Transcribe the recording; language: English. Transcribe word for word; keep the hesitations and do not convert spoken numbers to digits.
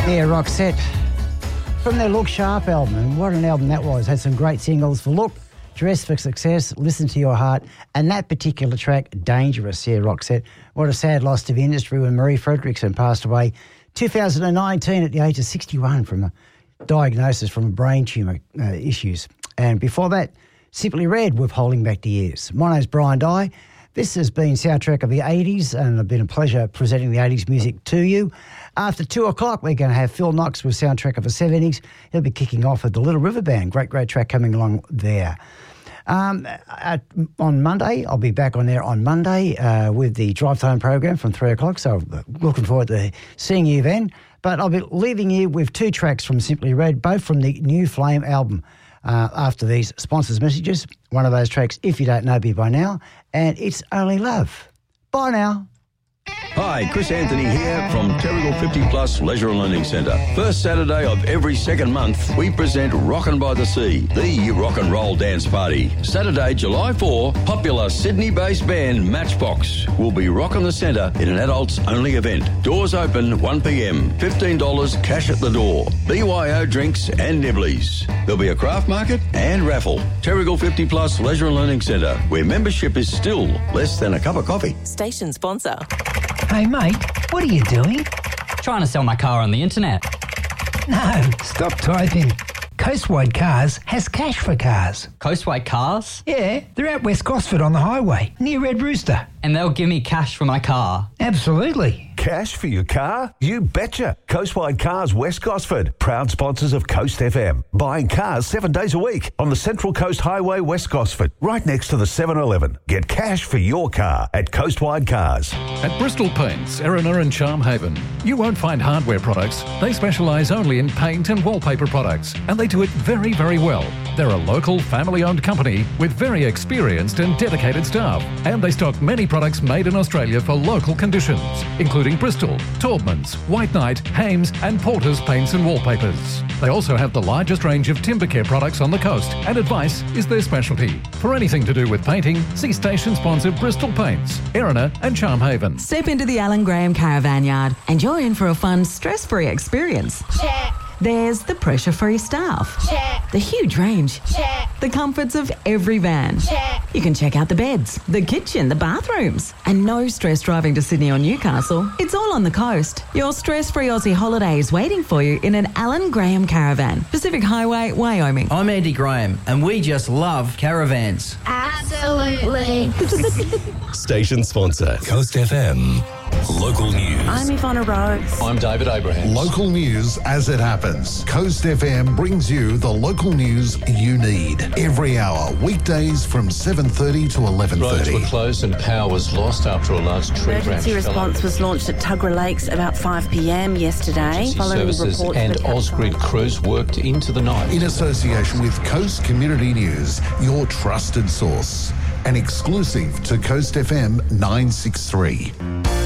Yeah, Roxette from their Look Sharp album, and what an album that was. Had some great singles for Look, Dress for Success, Listen to Your Heart, and that particular track, Dangerous. Yeah, Roxette. What a sad loss to the industry when Marie Fredriksson passed away two thousand nineteen at the age of sixty-one from a diagnosis from brain tumour uh, issues. And before that, Simply Red with Holding Back the Years. My name's Brian Dye. This has been Soundtrack of the eighties, and it's been a pleasure presenting the eighties music to you. After two o'clock, we're going to have Phil Knox with Soundtrack of the seventies. He'll be kicking off with the Little River Band. Great, great track coming along there. Um, at, on Monday, I'll be back on there on Monday uh, with the Drive Time program from three o'clock, so looking forward to seeing you then. But I'll be leaving you with two tracks from Simply Red, both from the New Flame album. Uh, after these sponsors' messages, one of those tracks, If You Don't Know Me By Now, and It's Only Love. Bye now. Hi, Chris Anthony here from Terrigal fifty plus Leisure and Learning Centre. First Saturday of every second month, we present Rockin' by the Sea, the rock and roll dance party. Saturday, July fourth, popular Sydney-based band Matchbox will be rocking the centre in an adults-only event. Doors open one p m, fifteen dollars cash at the door. B Y O drinks and nibblies. There'll be a craft market and raffle. Terrigal fifty plus Leisure and Learning Centre, where membership is still less than a cup of coffee. Station sponsor. Hey, mate, what are you doing? Trying to sell my car on the internet. No, stop typing. Coastwide Cars has cash for cars. Coastwide Cars? Yeah, they're at West Gosford on the highway, near Red Rooster. And they'll give me cash for my car? Absolutely. Cash for your car? You betcha. Coastwide Cars West Gosford, proud sponsors of Coast F M. Buying cars seven days a week on the Central Coast Highway West Gosford, right next to the seven eleven. Get cash for your car at Coastwide Cars. At Bristol Paints, Erina and Charmhaven, you won't find hardware products. They specialise only in paint and wallpaper products, and they do it very, very well. They're a local, family-owned company with very experienced and dedicated staff, and they stock many products made in Australia for local conditions, including Bristol, Taubmans, White Knight, Hames and Porter's paints and wallpapers. They also have the largest range of timber care products on the coast, and advice is their specialty. For anything to do with painting, see station sponsor Bristol Paints, Erina and Charmhaven. Step into the Alan Graham Caravan Yard and you're in for a fun, stress-free experience. Check. There's the pressure-free staff. Check. The huge range. Check. The comforts of every van. Check. You can check out the beds, the kitchen, the bathrooms. And no stress driving to Sydney or Newcastle. It's all on the coast. Your stress-free Aussie holiday is waiting for you in an Alan Graham Caravan. Pacific Highway, Wyoming. I'm Andy Graham, and we just love caravans. Absolutely. Station sponsor, Coast F M. Local news. I'm Ivana Rose. I'm David Abraham. Local news as it happens. Coast F M brings you the local news you need every hour, weekdays from seven thirty to eleven thirty. Roads were closed and power was lost after a large tree branch. Emergency response was launched at Tuggerah Lakes about five p m yesterday. Emergency services and Ausgrid crews worked into the night. In association with Coast Community News, your trusted source. An exclusive to Coast F M nine sixty-three.